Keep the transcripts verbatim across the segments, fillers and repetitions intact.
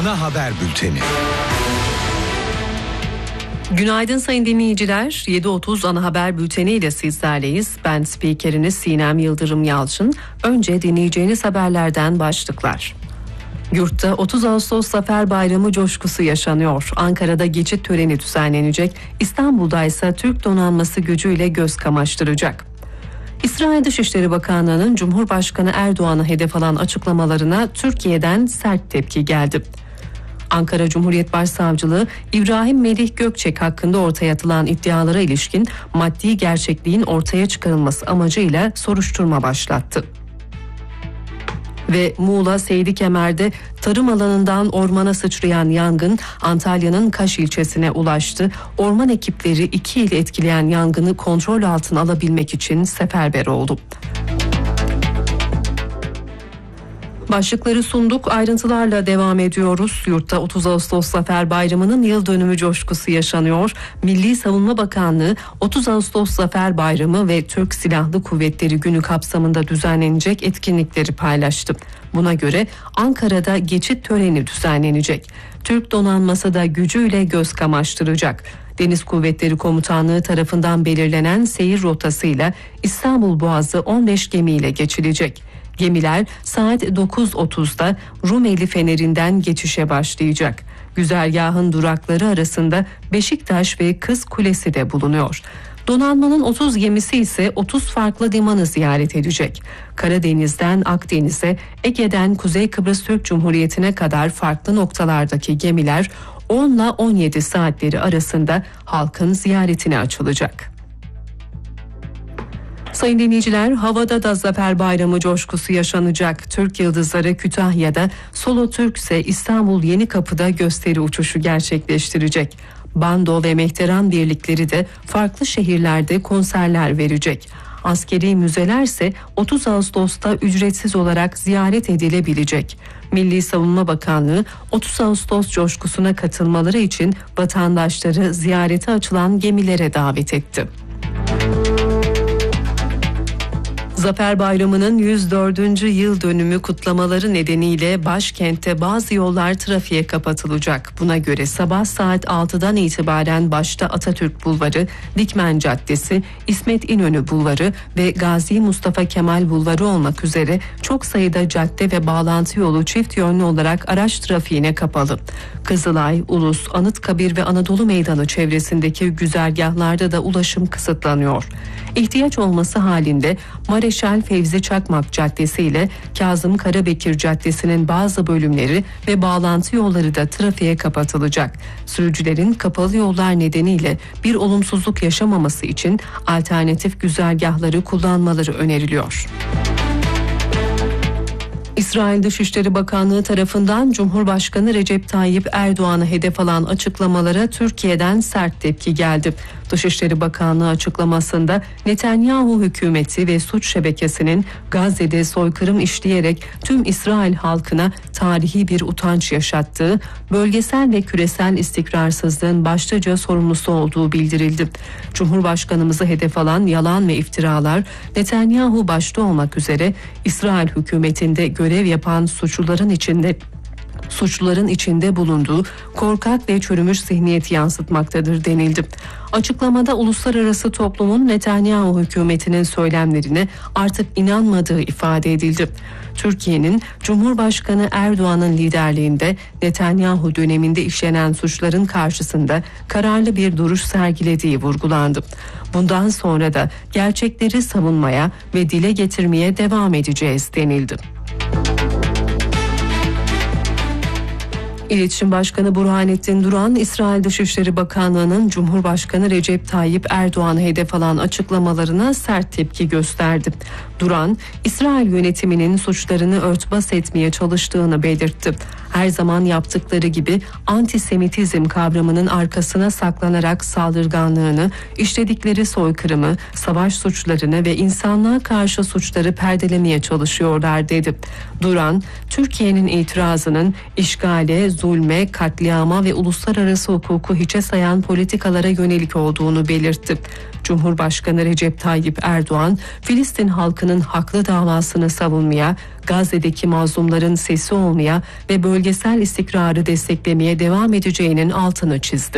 Ana haber bülteni. Günaydın sayın dinleyiciler. yedi otuz ana haber bülteni ile sizlerleyiz. Ben spikeriniz Sinem Yıldırım Yalçın. Önce dinleyeceğiniz haberlerden başlıklar. Yurtta otuz Ağustos Zafer Bayramı coşkusu yaşanıyor. Ankara'da geçit töreni düzenlenecek. İstanbul'da ise Türk donanması gücüyle göz kamaştıracak. İsrail Dışişleri Bakanlığı'nın Cumhurbaşkanı Erdoğan'a hedef alan açıklamalarına Türkiye'den sert tepki geldi. Ankara Cumhuriyet Başsavcılığı İbrahim Melih Gökçek hakkında ortaya atılan iddialara ilişkin maddi gerçekliğin ortaya çıkarılması amacıyla soruşturma başlattı. Ve Muğla Seydikemer'de tarım alanından ormana sıçrayan yangın Antalya'nın Kaş ilçesine ulaştı. Orman ekipleri iki il etkileyen yangını kontrol altına alabilmek için seferber oldu. Başlıkları sunduk, ayrıntılarla devam ediyoruz. Yurtta otuz Ağustos Zafer Bayramı'nın yıl dönümü coşkusu yaşanıyor. Milli Savunma Bakanlığı otuz Ağustos Zafer Bayramı ve Türk Silahlı Kuvvetleri Günü kapsamında düzenlenecek etkinlikleri paylaştı. Buna göre Ankara'da geçit töreni düzenlenecek. Türk donanması da gücüyle göz kamaştıracak. Deniz Kuvvetleri Komutanlığı tarafından belirlenen seyir rotasıyla İstanbul Boğazı on beş gemiyle geçilecek. Gemiler saat dokuz otuzda Rumeli Feneri'nden geçişe başlayacak. Güzergahın durakları arasında Beşiktaş ve Kız Kulesi de bulunuyor. Donanmanın otuz gemisi ise otuz farklı limanı ziyaret edecek. Karadeniz'den Akdeniz'e, Ege'den Kuzey Kıbrıs Türk Cumhuriyeti'ne kadar farklı noktalardaki gemiler on ile on yedi saatleri arasında halkın ziyaretine açılacak. Sayın dinleyiciler, havada da Zafer Bayramı coşkusu yaşanacak. Türk Yıldızları Kütahya'da, Solo Türk ise İstanbul Yenikapı'da gösteri uçuşu gerçekleştirecek. Bando ve Mehteran birlikleri de farklı şehirlerde konserler verecek. Askeri müzeler ise otuz Ağustos'ta ücretsiz olarak ziyaret edilebilecek. Milli Savunma Bakanlığı otuz Ağustos coşkusuna katılmaları için vatandaşları ziyarete açılan gemilere davet etti. Zafer Bayramı'nın yüz dördüncü yıl dönümü kutlamaları nedeniyle başkentte bazı yollar trafiğe kapatılacak. Buna göre sabah saat altıdan itibaren başta Atatürk Bulvarı, Dikmen Caddesi, İsmet İnönü Bulvarı ve Gazi Mustafa Kemal Bulvarı olmak üzere çok sayıda cadde ve bağlantı yolu çift yönlü olarak araç trafiğine kapalı. Kızılay, Ulus, Anıtkabir ve Anadolu Meydanı çevresindeki güzergahlarda da ulaşım kısıtlanıyor. İhtiyaç olması halinde Mareşal Fevzi Çakmak Caddesi ile Kazım Karabekir Caddesi'nin bazı bölümleri ve bağlantı yolları da trafiğe kapatılacak. Sürücülerin kapalı yollar nedeniyle bir olumsuzluk yaşamaması için alternatif güzergahları kullanmaları öneriliyor. İsrail Dışişleri Bakanlığı tarafından Cumhurbaşkanı Recep Tayyip Erdoğan'a hedef alan açıklamalara Türkiye'den sert tepki geldi. Dışişleri Bakanlığı açıklamasında Netanyahu hükümeti ve suç şebekesinin Gazze'de soykırım işleyerek tüm İsrail halkına tarihi bir utanç yaşattığı, bölgesel ve küresel istikrarsızlığın başlıca sorumlusu olduğu bildirildi. Cumhurbaşkanımızı hedef alan yalan ve iftiralar Netanyahu başta olmak üzere İsrail hükümetinde görev yapan suçluların içinde suçluların içinde bulunduğu korkak ve çürümüş zihniyeti yansıtmaktadır denildi. Açıklamada uluslararası toplumun Netanyahu hükümetinin söylemlerine artık inanmadığı ifade edildi. Türkiye'nin Cumhurbaşkanı Erdoğan'ın liderliğinde Netanyahu döneminde işlenen suçların karşısında kararlı bir duruş sergilediği vurgulandı. Bundan sonra da gerçekleri savunmaya ve dile getirmeye devam edeceğiz denildi. İletişim Başkanı Burhanettin Duran, İsrail Dışişleri Bakanlığı'nın Cumhurbaşkanı Recep Tayyip Erdoğan'a hedef alan açıklamalarına sert tepki gösterdi. Duran, İsrail yönetiminin suçlarını örtbas etmeye çalıştığını belirtti. Her zaman yaptıkları gibi antisemitizm kavramının arkasına saklanarak saldırganlığını, işledikleri soykırımı, savaş suçlarını ve insanlığa karşı suçları perdelemeye çalışıyorlar dedi. Duran, Türkiye'nin itirazının işgale, zulme, katliama ve uluslararası hukuku hiçe sayan politikalara yönelik olduğunu belirtti. Cumhurbaşkanı Recep Tayyip Erdoğan, Filistin halkının haklı davasını savunmaya, Gazze'deki mazlumların sesi olmaya ve bölgesel istikrarı desteklemeye devam edeceğinin altını çizdi.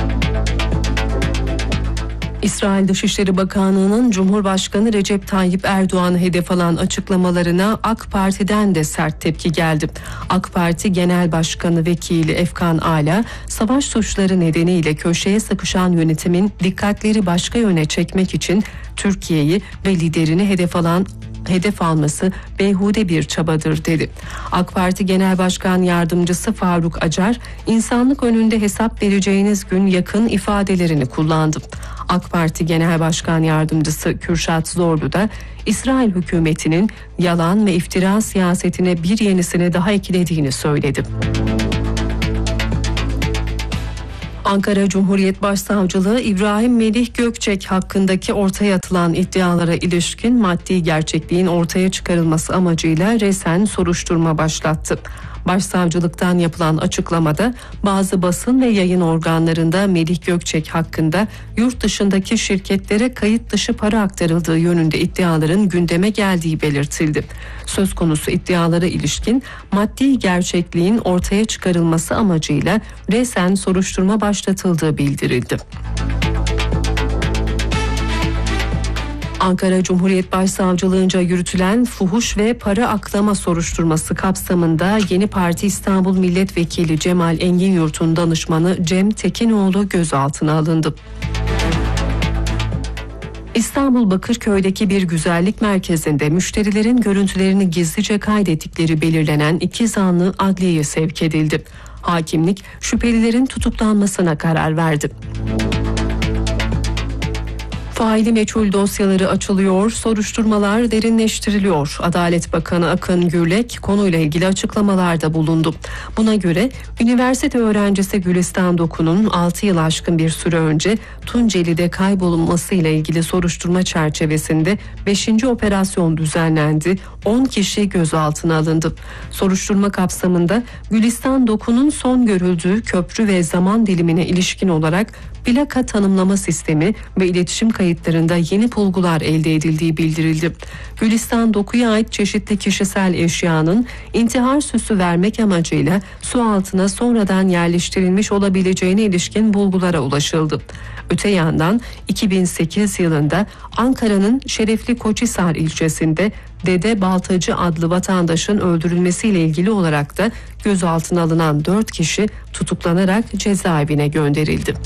İsrail Dışişleri Bakanlığı'nın Cumhurbaşkanı Recep Tayyip Erdoğan'ı hedef alan açıklamalarına AK Parti'den de sert tepki geldi. AK Parti Genel Başkanı Vekili Efkan Ala, savaş suçları nedeniyle köşeye sıkışan yönetimin dikkatleri başka yöne çekmek için Türkiye'yi ve liderini hedef alan hedef alması beyhude bir çabadır dedi. AK Parti Genel Başkan Yardımcısı Faruk Acar, insanlık önünde hesap vereceğiniz gün yakın ifadelerini kullandı. AK Parti Genel Başkan Yardımcısı Kürşat Zorlu da İsrail hükümetinin yalan ve iftira siyasetine bir yenisini daha eklediğini söyledi. Ankara Cumhuriyet Başsavcılığı İbrahim Melih Gökçek hakkındaki ortaya atılan iddialara ilişkin maddi gerçekliğin ortaya çıkarılması amacıyla resen soruşturma başlattı. Başsavcılıktan yapılan açıklamada bazı basın ve yayın organlarında Melih Gökçek hakkında yurt dışındaki şirketlere kayıt dışı para aktarıldığı yönünde iddiaların gündeme geldiği belirtildi. Söz konusu iddialara ilişkin maddi gerçekliğin ortaya çıkarılması amacıyla resen soruşturma başlatıldığı bildirildi. Ankara Cumhuriyet Başsavcılığınca yürütülen fuhuş ve para aklama soruşturması kapsamında Yeni Parti İstanbul Milletvekili Cemal Enginyurt'un danışmanı Cem Tekinoğlu gözaltına alındı. İstanbul Bakırköy'deki bir güzellik merkezinde müşterilerin görüntülerini gizlice kaydettikleri belirlenen iki zanlı adliyeye sevk edildi. Hakimlik şüphelilerin tutuklanmasına karar verdi. Faili meçhul dosyaları açılıyor, soruşturmalar derinleştiriliyor. Adalet Bakanı Akın Gürlek konuyla ilgili açıklamalarda bulundu. Buna göre üniversite öğrencisi Gülistan Doku'nun altı yıl aşkın bir süre önce Tunceli'de kaybolmasıyla ilgili soruşturma çerçevesinde beşinci operasyon düzenlendi. on kişi gözaltına alındı. Soruşturma kapsamında Gülistan Doku'nun son görüldüğü köprü ve zaman dilimine ilişkin olarak plaka tanımlama sistemi ve iletişim kayıtlarında yeni bulgular elde edildiği bildirildi. Gülistan Doku'ya ait çeşitli kişisel eşyanın intihar süsü vermek amacıyla su altına sonradan yerleştirilmiş olabileceğine ilişkin bulgulara ulaşıldı. Öte yandan iki bin sekiz yılında Ankara'nın Şerefli Koçhisar ilçesinde Dede Baltacı adlı vatandaşın öldürülmesiyle ilgili olarak da gözaltına alınan dört kişi tutuklanarak cezaevine gönderildi.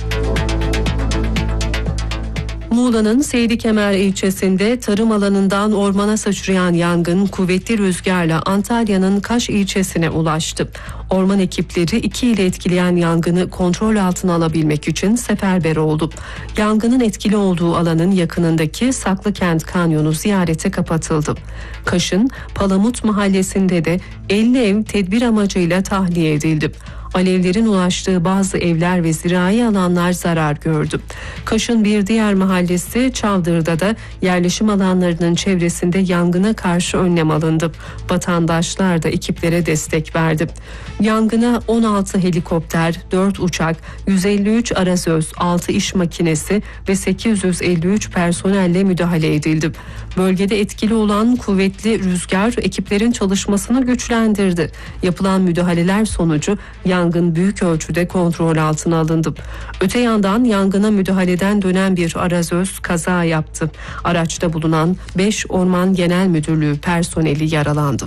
Muğla'nın Seydikemer ilçesinde tarım alanından ormana sıçrayan yangın kuvvetli rüzgarla Antalya'nın Kaş ilçesine ulaştı. Orman ekipleri iki ile etkileyen yangını kontrol altına alabilmek için seferber oldu. Yangının etkili olduğu alanın yakınındaki Saklıkent Kanyonu ziyarete kapatıldı. Kaş'ın Palamut mahallesinde de elli ev tedbir amacıyla tahliye edildi. Alevlerin ulaştığı bazı evler ve zirai alanlar zarar gördü. Kaş'ın bir diğer mahallesi Çavdır'da da yerleşim alanlarının çevresinde yangına karşı önlem alındı. Vatandaşlar da ekiplere destek verdi. Yangına on altı helikopter, dört uçak, yüz elli üç arazöz, altı iş makinesi ve sekiz yüz elli üç personelle müdahale edildi. Bölgede etkili olan kuvvetli rüzgar ekiplerin çalışmasını güçlendirdi. Yapılan müdahaleler sonucu yangın büyük ölçüde kontrol altına alındı. Öte yandan yangına müdahaleden dönen bir arazöz kaza yaptı. Araçta bulunan beş Orman Genel Müdürlüğü personeli yaralandı.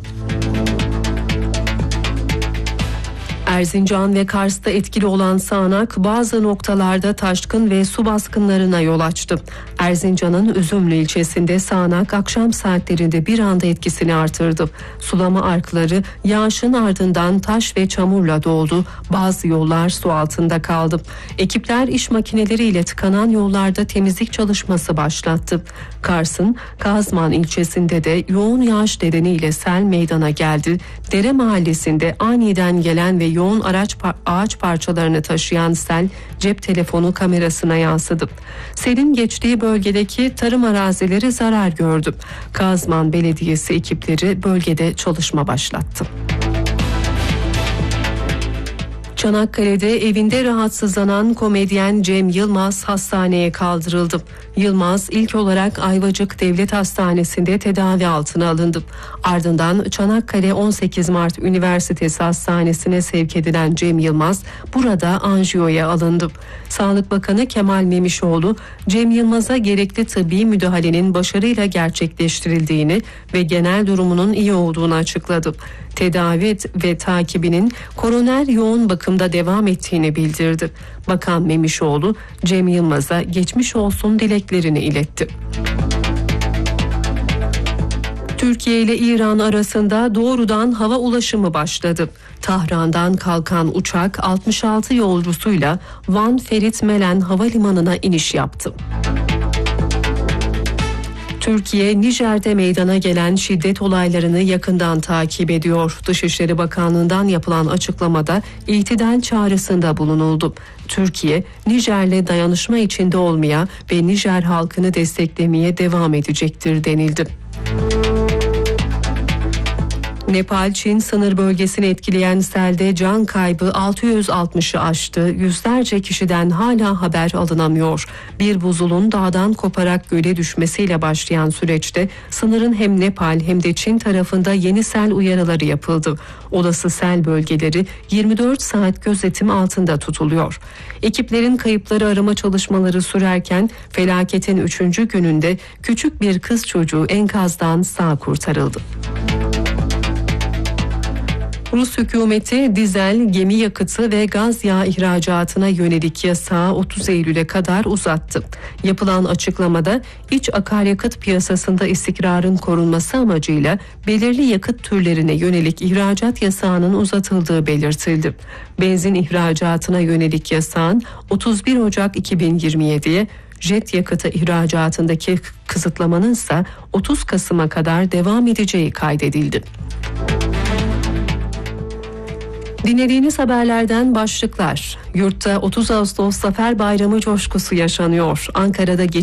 Erzincan ve Kars'ta etkili olan sağanak bazı noktalarda taşkın ve su baskınlarına yol açtı. Erzincan'ın Üzümlü ilçesinde sağanak akşam saatlerinde bir anda etkisini artırdı. Sulama arkları yağışın ardından taş ve çamurla doldu. Bazı yollar su altında kaldı. Ekipler iş makineleriyle tıkanan yollarda temizlik çalışması başlattı. Kars'ın Kazman ilçesinde de yoğun yağış nedeniyle sel meydana geldi. Dere mahallesinde aniden gelen ve yoğun araç ağaç parçalarını taşıyan sel cep telefonu kamerasına yansıdı. Selin geçtiği bölgedeki tarım arazileri zarar gördü. Kazman Belediyesi ekipleri bölgede çalışma başlattı. Çanakkale'de evinde rahatsızlanan komedyen Cem Yılmaz hastaneye kaldırıldı. Yılmaz ilk olarak Ayvacık Devlet Hastanesi'nde tedavi altına alındı. Ardından Çanakkale on sekiz Mart Üniversitesi Hastanesi'ne sevk edilen Cem Yılmaz burada anjiyoya alındı. Sağlık Bakanı Kemal Memişoğlu, Cem Yılmaz'a gerekli tıbbi müdahalenin başarıyla gerçekleştirildiğini ve genel durumunun iyi olduğunu açıkladı. Tedavi ve takibinin koroner yoğun bakımda devam ettiğini bildirdi. Bakan Memişoğlu, Cem Yılmaz'a geçmiş olsun dileklerini iletti. Türkiye ile İran arasında doğrudan hava ulaşımı başladı. Tahran'dan kalkan uçak altmış altı yolcusuyla Van Ferit Melen Havalimanı'na iniş yaptı. Türkiye, Nijer'de meydana gelen şiddet olaylarını yakından takip ediyor. Dışişleri Bakanlığı'ndan yapılan açıklamada itidal çağrısında bulunuldu. Türkiye, Nijer'le dayanışma içinde olmaya ve Nijer halkını desteklemeye devam edecektir denildi. Nepal-Çin sınır bölgesini etkileyen selde can kaybı altı yüz altmışı aştı. Yüzlerce kişiden hala haber alınamıyor. Bir buzulun dağdan koparak göle düşmesiyle başlayan süreçte sınırın hem Nepal hem de Çin tarafında yeni sel uyarıları yapıldı. Olası sel bölgeleri yirmi dört saat gözetim altında tutuluyor. Ekiplerin kayıpları arama çalışmaları sürerken felaketin üçüncü gününde küçük bir kız çocuğu enkazdan sağ kurtarıldı. Rus hükümeti dizel, gemi yakıtı ve gaz yağı ihracatına yönelik yasağı otuz Eylül'e kadar uzattı. Yapılan açıklamada iç akaryakıt piyasasında istikrarın korunması amacıyla belirli yakıt türlerine yönelik ihracat yasağının uzatıldığı belirtildi. Benzin ihracatına yönelik yasağın otuz bir Ocak iki bin yirmi yediye, jet yakıtı ihracatındaki kısıtlamanın ise otuz Kasım'a kadar devam edeceği kaydedildi. Dinlediğiniz haberlerden başlıklar. Yurtta otuz Ağustos Zafer Bayramı coşkusu yaşanıyor. Ankara'da